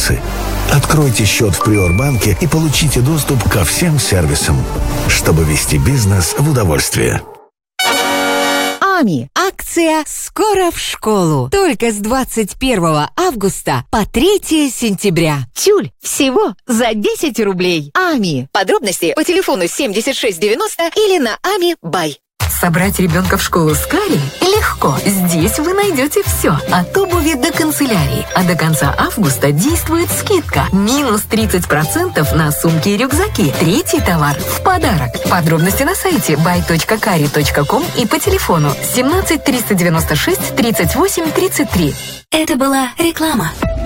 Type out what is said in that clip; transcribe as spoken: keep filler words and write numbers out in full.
сервисы. Откройте счет в Приорбанке и получите доступ ко всем сервисам, чтобы вести бизнес в удовольствие. АМИ. Акция «Скоро в школу». Только с двадцать первого августа по третьего сентября. Тюль всего за десять рублей. АМИ. Подробности по телефону семьдесят шесть девяносто или на ами бай. Собрать ребенка в школу с Кари легко. Здесь вы найдете все. От обуви до канцелярии. А до конца августа действует скидка. Минус тридцать процентов на сумки и рюкзаки. Третий товар в подарок. Подробности на сайте бай точка кари точка ком и по телефону семнадцать триста девяносто шесть тридцать восемь тридцать три. Это была реклама.